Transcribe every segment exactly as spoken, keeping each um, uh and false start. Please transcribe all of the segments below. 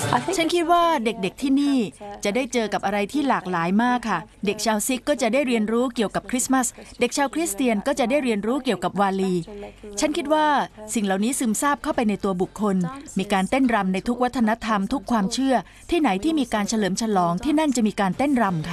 ฉันคิดว่าเด็กๆที่นี่จะได้เจอกับอะไรที่หลากหลายมากค่ะเด็กชาวซิกก็จะได้เรียนรู้เกี่ยวกับคริสต์มาสเด็กชาวคริสเตียนก็จะได้เรียนรู้เกี่ยวกับวาลีฉันคิดว่าสิ่งเหล่านี้ซึมซาบเข้าไปในตัวบุคคลมีการเต้นรำในทุกวัฒนธรรมทุกความเชื่อที่ไหนที่มีการเฉลิมฉลองที่นั่นจะมีการเต้นรำค่ะ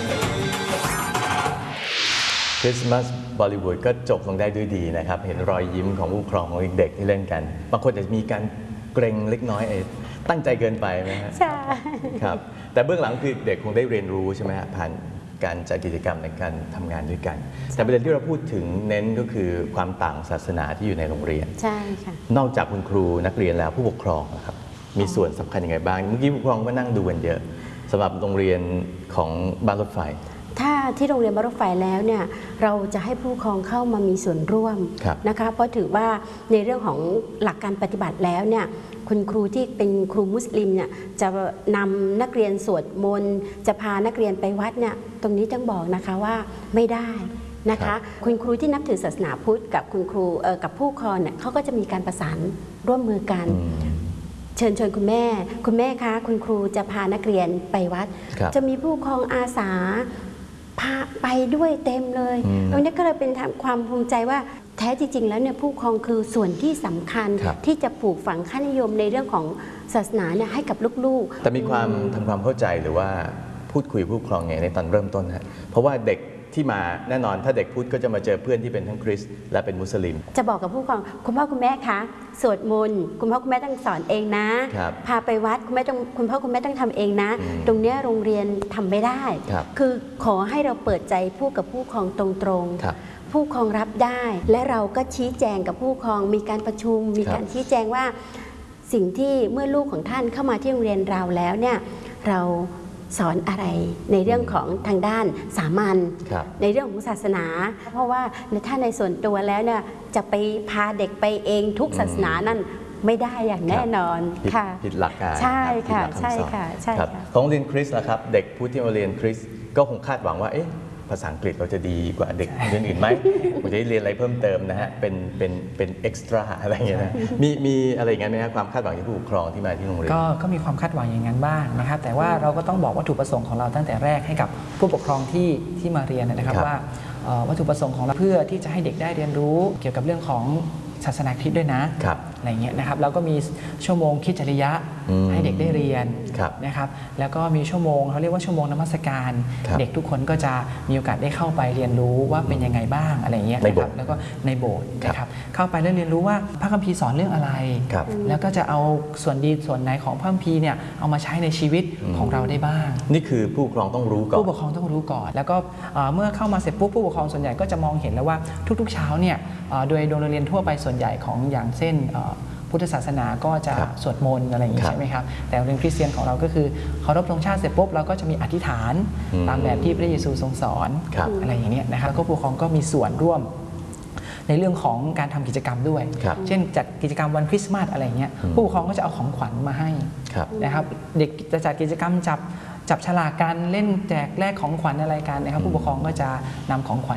คริสต์มาสบอลลิวูดก็จบลงได้ด้วยดีนะครับเห็นรอยยิ้มของผู้ปกครองของเด็กๆที่เล่นกันบางคนอาจจะมีการเกรงเล็กน้อยเอตั้งใจเกินไปไหมครับใช่ครับแต่เบื้องหลังคือเด็กคงได้เรียนรู้ใช่ไหมฮะผ่านการจัดกิจกรรมในการทำงานด้วยกันแต่ประเด็นที่เราพูดถึงเน้นก็คือความต่างศาสนาที่อยู่ในโรงเรียนใช่ค่ะนอกจากคุณครูนักเรียนแล้วผู้ปกครองนะครับมีส่วนสำคัญยังไงบ้างเมื่อกี้ผู้ปกครองก็นั่งดูกันเยอะสำหรับโรงเรียนของบ้านรถไฟถ้าที่โรงเรียนบ้านรถไฟแล้วเนี่ยเราจะให้ผู้ปกครองเข้ามามีส่วนร่วมนะคะเพราะถือว่าในเรื่องของหลักการปฏิบัติแล้วเนี่ยคุณครูที่เป็นครูมุสลิมเนี่ยจะนำนักเรียนสวดมนต์จะพานักเรียนไปวัดเนี่ยตรงนี้ต้องบอกนะคะว่าไม่ได้นะคะคุณครูที่นับถือศาสนาพุทธกับคุณครูกับผู้ปกครองเนี่ยเขาก็จะมีการประสานร่วมมือกันเชิญชวนคุณแม่คุณแม่คะคุณครูจะพานักเรียนไปวัดจะมีผู้ปกครองอาสาพาไปด้วยเต็มเลยตรงนี้ก็เลยเป็นความภูมิใจว่าแท้จริงๆแล้วเนี่ยผู้ปกครองคือส่วนที่สำคัญที่จะปลูกฝังค่านิยมในเรื่องของศาสนาเนี่ยให้กับลูกๆแต่มีความทำความเข้าใจหรือว่าพูดคุยผู้ปกครองไงในตอนเริ่มต้นฮะเพราะว่าเด็กที่มาแน่นอนถ้าเด็กพุทธก็จะมาเจอเพื่อนที่เป็นทั้งคริสต์และเป็นมุสลิมจะบอกกับผู้ปกครองคุณพ่อคุณแม่คะสวดมนต์คุณพ่อคุณแม่ต้องสอนเองนะพาไปวัดคุณแม่ต้องคุณพ่อคุณแม่ต้องทำเองนะตรงนี้โรงเรียนทำไม่ได้คือขอให้เราเปิดใจพูดกับผู้ปกครองตรงๆผู้ปกครองรับได้และเราก็ชี้แจงกับผู้ปกครองมีการประชุมมีการชี้แจงว่าสิ่งที่เมื่อลูกของท่านเข้ามาที่โรงเรียนเราแล้วเนี่ยเราสอนอะไรในเรื่องของทางด้านสามัญในเรื่องของศาสนาเพราะว่าถ้าในส่วนตัวแล้วเนี่ยจะไปพาเด็กไปเองทุกศาสนานั่นไม่ได้อย่างแน่นอนค่ะผิดหลักการใช่ค่ะใช่ค่ะใช่ค่ะของเรียนคริสต์นะครับเด็กผู้ที่มาเรียนคริสต์ก็คงคาดหวังว่าเอ๊ะภาษาอังกฤษเราจะดีกว่าเด็กเรียนอื่นไหมผมจะได้เรียนอะไรเพิ่มเติมนะฮะเป็นเป็นเป็นเอ็กซ์ตร้าอะไรอย่างเงี้ยนะมีมีอะไรอย่างเงี้ยไหมครับความคาดหวังที่ผู้ปกครองที่มาที่โรงเรียนก็ก็มีความคาดหวังอย่างนั้นบ้างนะครับแต่ว่าเราก็ต้องบอกวัตถุประสงค์ของเราตั้งแต่แรกให้กับผู้ปกครองที่ที่มาเรียนนะครับว่าวัตถุประสงค์ของเราเพื่อที่จะให้เด็กได้เรียนรู้เกี่ยวกับเรื่องของศาสนาคริสต์ด้วยนะอะไรเงี้ยนะครับแล้วก็มีชั่วโมงคิดจริยะให้เด็กได้เรียนนะครับแล้วก็มีชั่วโมงเขาเรียกว่าชั่วโมงนมัสการเด็กทุกคนก็จะมีโอกาสได้เข้าไปเรียนรู้ว่าเป็นยังไงบ้างอะไรเงี้ยนะครับแล้วก็ในโบสถ์นะครับเข้าไปแล้วเรียนรู้ว่าพระคัมภีร์สอนเรื่องอะไรแล้วก็จะเอาส่วนดีส่วนไหนของพระคัมภีร์เนี่ยเอามาใช้ในชีวิตของเราได้บ้างนี่คือผู้ปกครองต้องรู้ก่อนผู้ปกครองต้องรู้ก่อนแล้วก็เมื่อเข้ามาเสร็จปุ๊บผู้ปกครองส่วนใหญ่ก็จะมองเห็นแล้วว่าทุกๆเช้าเนี่ยโดยโรงเรียนทั่วไปส่วนใหญ่ของอย่างเช่นพุทธศาสนาก็จะสวดมนต์อะไรอย่างนี้ใช่ไหมครับแต่โรงเรียนคริสเตียนของเราก็คือเคารพธงชาติเสร็จปุ๊บเราก็จะมีอธิษฐานตามแบบที่พระเยซูทรงสอนอะไรอย่างนี้นะครับแล้วก็ผู้ปกครองก็มีส่วนร่วมในเรื่องของการทำกิจกรรมด้วยเช่นจัดกิจกรรมวันคริสต์มาสอะไรเงี้ยผู้ปกครองก็จะเอาของขวัญมาให้นะครับเด็กจะจัดกิจกรรมจับจับฉลากกันเล่นแจกแลกของขวัญอะไรกันนะครับผู้ปกครองก็จะนำของขวัญ